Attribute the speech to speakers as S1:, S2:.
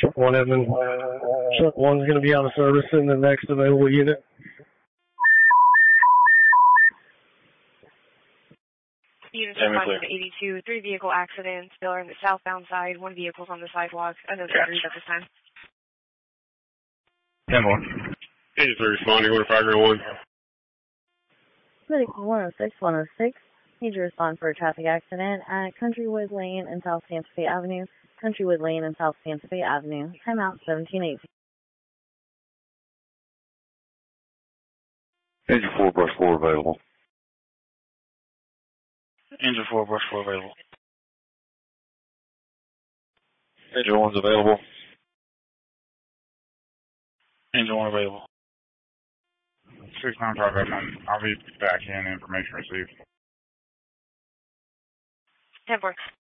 S1: Truck 1 Edmund. Truck 1 is going to be out of service in the next available unit.
S2: Unit 82, 3 vehicle accidents. Still on the southbound side. 1 vehicle's on the sidewalk. Other injuries at this time.
S3: 10-1.
S4: 83 responding, 151.
S5: Medical 106. Need to respond for a traffic accident at Countrywood Lane and South Santa Fe Avenue. Countrywood Lane and South Santa Fe Avenue. Timeout 1718.
S3: Engine 4, brush 4 available.
S6: Engine 4, brush 4 available.
S3: Engine 1's available.
S6: Engine 1 available.
S7: 695 Edmund. I'll be back in. Information received.
S2: 10-4.